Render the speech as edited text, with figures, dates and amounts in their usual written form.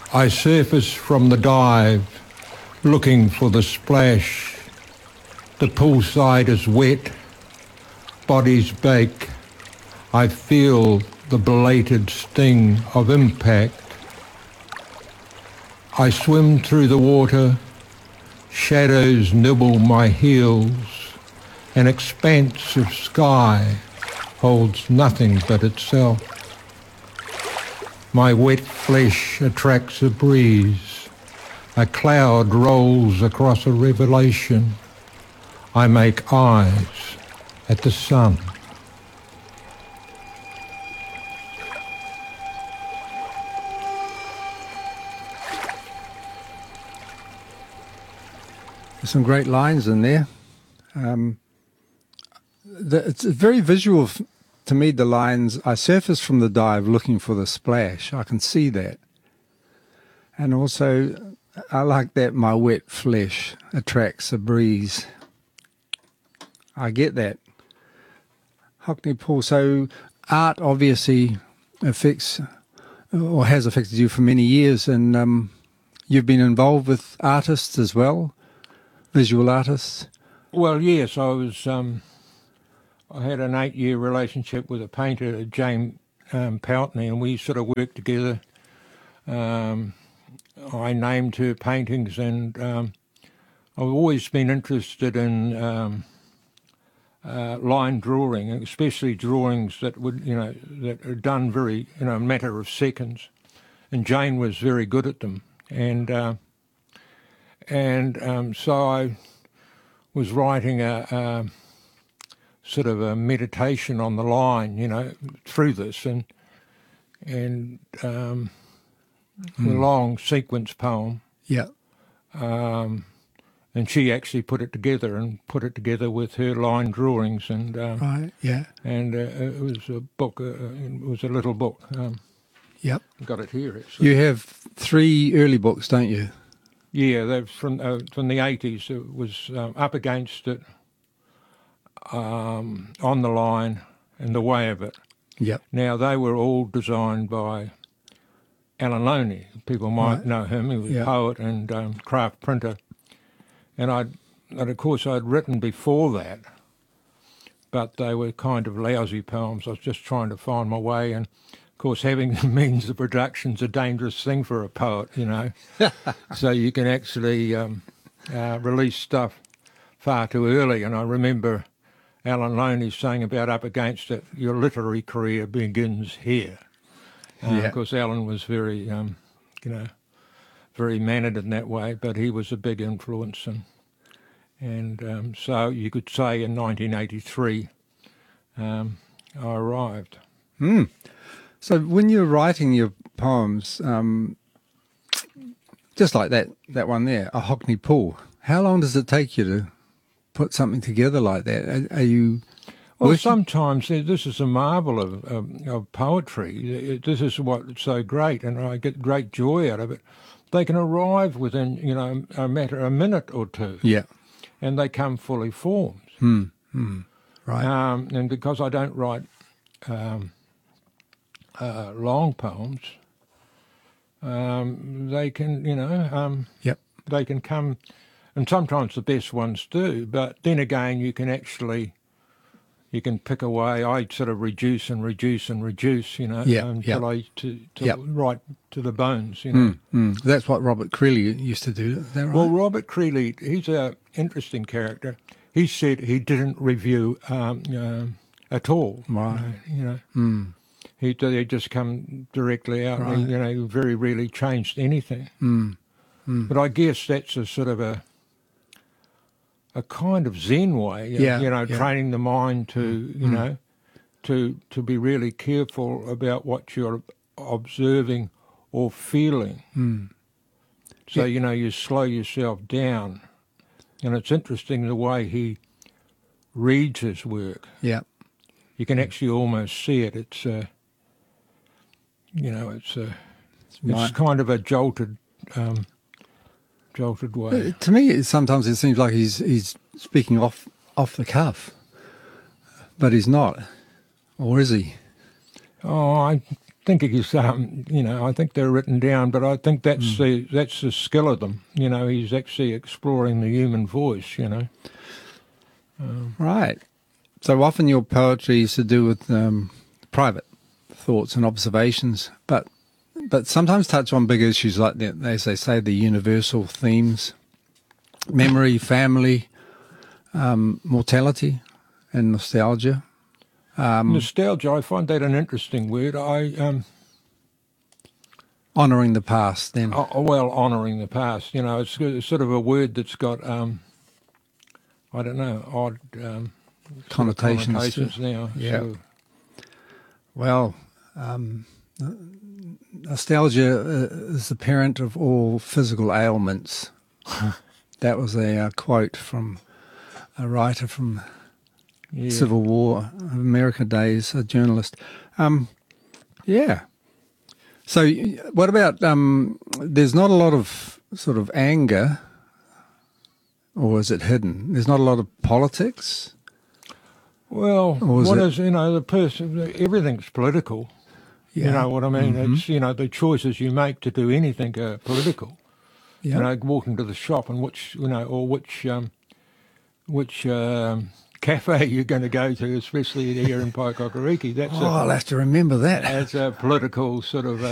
I surface from the dive, looking for the splash. The poolside is wet, bodies bake. I feel the belated sting of impact. I swim through the water, shadows nibble my heels. An expanse of sky holds nothing but itself. My wet flesh attracts a breeze. A cloud rolls across a revelation. I make eyes at the sun. There's some great lines in there. It's very visual to me, the lines, I surface from the dive looking for the splash. I can see that. And also, I like that my wet flesh attracts a breeze. I get that. Hockney Pool, so art obviously affects, or has affected you for many years, and you've been involved with artists as well, visual artists? Well, yes, I had an 8-year relationship with a painter, James Poultney, and we sort of worked together. I named her paintings, and I've always been interested in line drawing, especially drawings that that are done very, a matter of seconds. And Jane was very good at them, and so I was writing a sort of a meditation on the line, through this, and a long sequence poem. Yeah. And she actually put it together with her line drawings, and Right, yeah. And it was a book. It was a little book. Yep. I've got it here. Actually. You have 3 early books, don't you? Yeah, they're from the 80s. It was Up Against It, On the Line, and The Way of It. Yep. Now, they were all designed by Alan Loney. People might know him. He was a poet and craft printer. And of course, I'd written before that, but they were kind of lousy poems. I was just trying to find my way. And, of course, having the means of production's a dangerous thing for a poet, So you can actually release stuff far too early. And I remember Alan Loney saying about Up Against It, your literary career begins here. Of course, Alan was very, very mannered in that way, but he was a big influence. And so you could say in 1983, I arrived. So when you're writing your poems, just like that one there, A Hockney Pool, how long does it take you to put something together like that? Are you... Well, sometimes this is a marvel of poetry. This is what's so great, and I get great joy out of it. They can arrive within, a minute or two. Yeah. And they come fully formed. Right. And because I don't write long poems, they can, they can come, and sometimes the best ones do, but then again you can pick away. I sort of reduce and reduce and reduce, until I write to the bones, That's what Robert Creeley used to do, is that right? Well, Robert Creeley, he's an interesting character. He said he didn't review at all. Right. He just come directly out, Right. and he very rarely changed anything. But I guess that's a sort of a kind of Zen way, training the mind to, to be really careful about what you're observing or feeling. So, you slow yourself down. And it's interesting the way he reads his work. Yeah. You can actually almost see it. It's, it's kind of a jolted way. To me, sometimes it seems like he's speaking off the cuff, but he's not, or is he? Oh, I think he's, I think they're written down, but I think that's the skill of them. He's actually exploring the human voice. Right. So often your poetry is to do with private thoughts and observations, but sometimes touch on big issues like, as they say, the universal themes: memory, family, mortality, and nostalgia. Nostalgia, I find that an interesting word. Honouring the past, then. Honouring the past. It's sort of a word that's got, I don't know, odd connotations now. Yeah. So. Well, nostalgia is the parent of all physical ailments. That was a quote from a writer from Civil War, American days, a journalist. Yeah. So what about, there's not a lot of sort of anger, or is it hidden? There's not a lot of politics? Well, the person, everything's political. Yeah. You know what I mean? It's, the choices you make to do anything are political. Yeah. Walking to the shop and which cafe you're going to go to, especially here in Paekakariki. I'll have to remember that. That's a political sort of